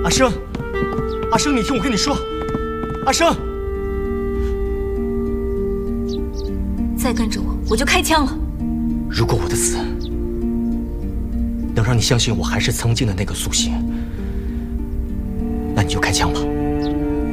阿生，阿生，你听我跟你说，阿生， 再跟着我，我就开枪了。 如果我的死能让你相信我还是曾经的那个苏心，那你就开枪吧。